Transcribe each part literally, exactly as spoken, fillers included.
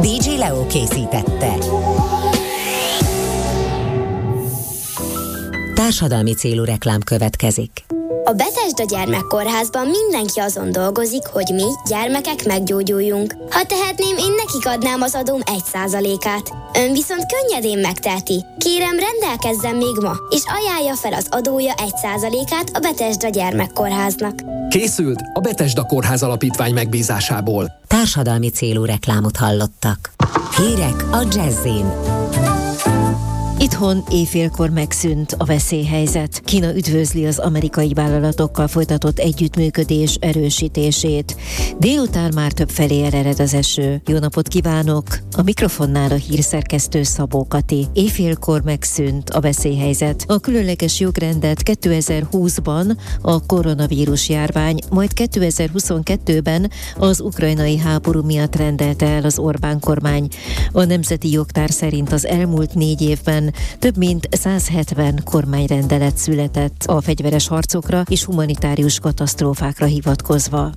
dé dzsé Leo készítette. Társadalmi célú reklám következik. A Bethesda Gyermekkórházban mindenki azon dolgozik, hogy mi, gyermekek meggyógyuljunk. Ha tehetném, én nekik adnám az adóm egy százalékát. Ön viszont könnyedén megteheti. Kérem, rendelkezzen még ma, és ajánlja fel az adója egy százalékát a Bethesda Gyermekkórháznak. Készült a Bethesda Kórház Alapítvány megbízásából. Társadalmi célú reklámot hallottak. Hírek a Jazzin. Itthon éjfélkor megszűnt a veszélyhelyzet. Kína üdvözli az amerikai vállalatokkal folytatott együttműködés erősítését. Délután már többfelé ered az eső. Jó napot kívánok! A mikrofonnál a hírszerkesztő Szabó Kati. Éjfélkor megszűnt a veszélyhelyzet. A különleges jogrendet kétezer-húszban a koronavírus járvány, majd kétezer-huszonkettőben az ukrajnai háború miatt rendelte el az Orbán kormány. A nemzeti jogtár szerint az elmúlt négy évben több mint száz hetven kormányrendelet született a fegyveres harcokra és humanitárius katasztrófákra hivatkozva.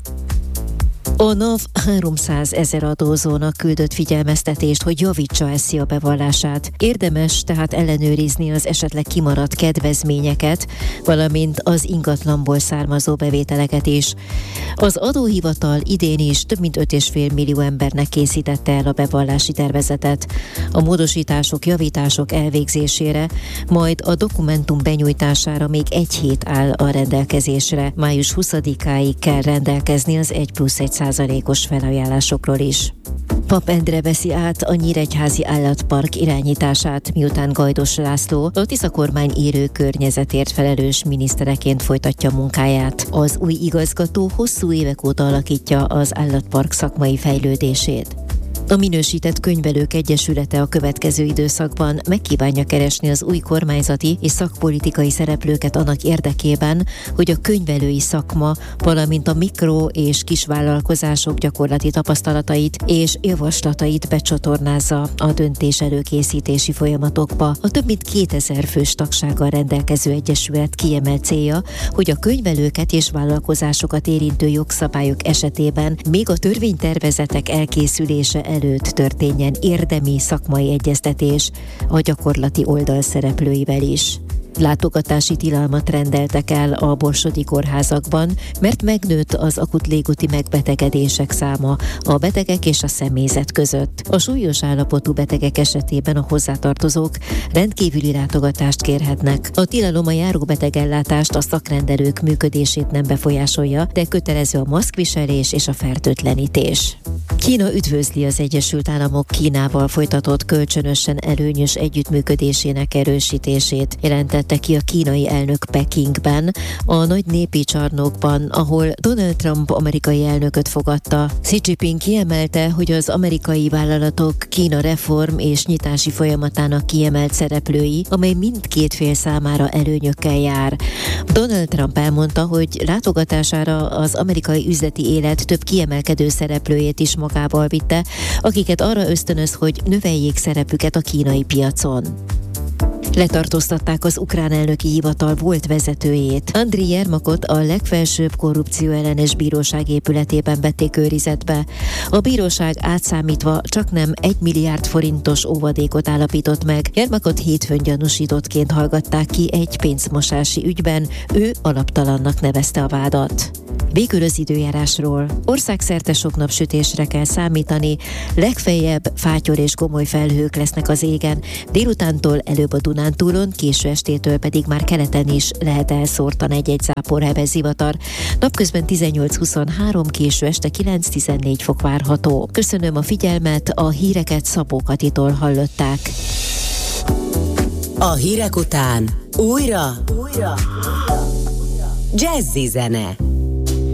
A NAV háromszázezer adózónak küldött figyelmeztetést, hogy javítsa eszi a bevallását. Érdemes tehát ellenőrizni az esetleg kimaradt kedvezményeket, valamint az ingatlanból származó bevételeket is. Az adóhivatal idén is több mint öt egész öt millió embernek készítette el a bevallási tervezetet. A módosítások, javítások elvégzésére, majd a dokumentum benyújtására még egy hét áll a rendelkezésre. május huszadikáig kell rendelkezni az egy plusz egy százalékos felajánlásokról is. Pap Endre veszi át a Nyíregyházi Állatpark irányítását, miután Gajdos László a Tisza kormány élő környezetért felelős minisztereként folytatja munkáját. Az új igazgató hosszú évek óta alakítja az állatpark szakmai fejlődését. A Minősített Könyvelők Egyesülete a következő időszakban megkívánja keresni az új kormányzati és szakpolitikai szereplőket annak érdekében, hogy a könyvelői szakma, valamint a mikro- és kisvállalkozások gyakorlati tapasztalatait és javaslatait becsatornázza a döntés előkészítési folyamatokba. A több mint kétezer fős tagsággal rendelkező egyesület kiemelt célja, hogy a könyvelőket és vállalkozásokat érintő jogszabályok esetében még a törvénytervezetek elkészülése előtt történjen érdemi szakmai egyeztetés a gyakorlati oldal szereplőivel is. Látogatási tilalmat rendeltek el a borsodi kórházakban, mert megnőtt az akut légúti megbetegedések száma a betegek és a személyzet között. A súlyos állapotú betegek esetében a hozzátartozók rendkívüli látogatást kérhetnek. A tilalom a járóbetegellátást, a szakrendelők működését nem befolyásolja, de kötelező a maszkviselés és a fertőtlenítés. Kína üdvözli az Egyesült Államok Kínával folytatott kölcsönösen előnyös együttműködésének erősítését, jelentette ki a kínai elnök Pekingben, a nagy népi csarnokban, ahol Donald Trump amerikai elnököt fogadta. Xi Jinping kiemelte, hogy az amerikai vállalatok Kína reform és nyitási folyamatának kiemelt szereplői, amely mindkét fél számára előnyökkel jár. Donald Trump elmondta, hogy látogatására az amerikai üzleti élet több kiemelkedő szereplőjét is magával vitte, akiket arra ösztönöz, hogy növeljék szerepüket a kínai piacon. Letartóztatták az ukrán elnöki hivatal volt vezetőjét. Andriy Jermakot a legfelsőbb korrupcióellenes bíróság épületében vették őrizetbe. A bíróság átszámítva csaknem egy milliárd forintos óvadékot állapított meg. Jermakot hétfőn gyanúsítottként hallgatták ki egy pénzmosási ügyben, ő alaptalannak nevezte a vádat. Végül az időjárásról. Országszerte sok napsütésre kell számítani, legfeljebb fátyor és gomoly felhők lesznek az égen, délutántól előbb a Dunántúlon, késő estétől pedig már keleten is lehet elszórtan egy-egy záporheves zivatar. Napközben tizennyolc-huszonhárom, késő este kilenc-tizennégy fok várható. Köszönöm a figyelmet, a híreket Szabó Katitól hallották. A hírek után újra, újra. Jazzy zene.